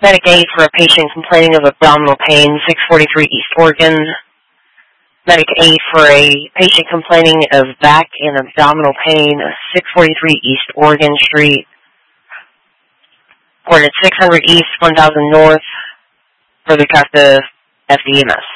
Medic aid for a patient complaining of abdominal pain, 643 East Oregon. Medic aid for a patient complaining of back and abdominal pain, 643 East Oregon Street. Coordinate 600 East, 1000 North. Further track to FDMS.